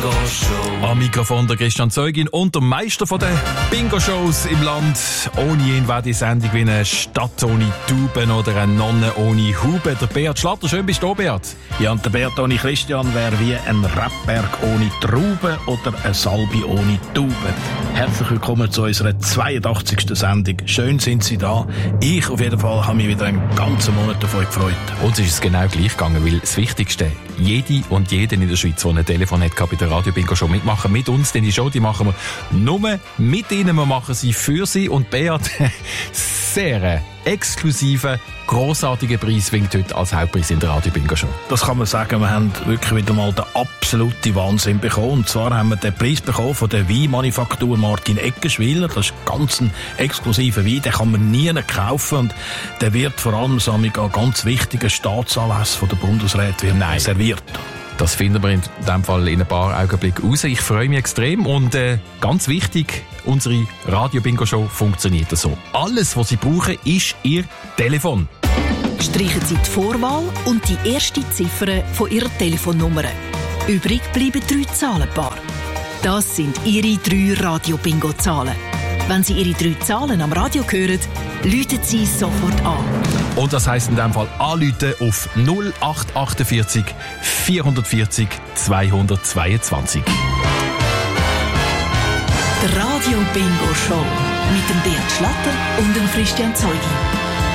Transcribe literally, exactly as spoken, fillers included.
Bingo Show. Am Mikrofon der Christian Zeugin und der Meister von den Bingo-Shows im Land. Ohne ihn wäre die Sendung wie eine Stadt ohne Tauben oder eine Nonne ohne Huben. Der Beat Schlatter, schön bist du da, Beat. Ja, und der Beat ohne Christian wäre wie ein Rebberg ohne Trauben oder ein Salbi ohne Tauben. Herzlich willkommen zu unserer zweiundachtzigsten Sendung. Schön sind Sie da. Ich auf jeden Fall habe mich wieder einen ganzen Monat davon gefreut. Uns ist es genau gleich gegangen, weil das Wichtigste, jede und jeden in der Schweiz, der ein Telefon hat, kann bei der Radio Bingo Show mitmachen. Mit uns, denn die Show, die machen wir nur mit Ihnen. Wir machen sie für Sie. Und Beat, sehr exklusive, grossartige Preis winkt heute als Hauptpreis in der Radio Bingo Show. Das kann man sagen, wir haben wirklich wieder mal den absoluten Wahnsinn bekommen. Und zwar haben wir den Preis bekommen von der Weinmanufaktur Martin Eggenschwiller. Das ist ganz ein exklusiver Wein, den kann man nie kaufen. Und der wird vor allem an ganz wichtigen Staatsanlässen von der Bundesrat serviert. Das finden wir in diesem Fall in ein paar Augenblicken raus. Ich freue mich extrem und äh, ganz wichtig, unsere Radio-Bingo-Show funktioniert so. Alles, was Sie brauchen, ist Ihr Telefon. Streichen Sie die Vorwahl und die erste Ziffer von Ihrer Telefonnummer. Übrig bleiben drei Zahlenpaare. Das sind Ihre drei Radio-Bingo-Zahlen. Wenn Sie Ihre drei Zahlen am Radio hören, läuten Sie sofort an. Und das heisst in diesem Fall anrufen auf null acht achtundvierzig vierhundertvierzig zweihundertzweiundzwanzig. Der Radio Bingo Show mit dem Beat Schlatter und dem Christian Zeugin.